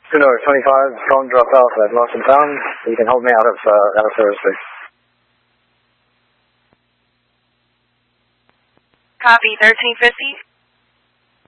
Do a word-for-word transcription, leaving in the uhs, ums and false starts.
Two North twenty-five, phone dropped off at Lost and Found. You can hold me out of, uh, out of service, please. Copy, thirteen fifty.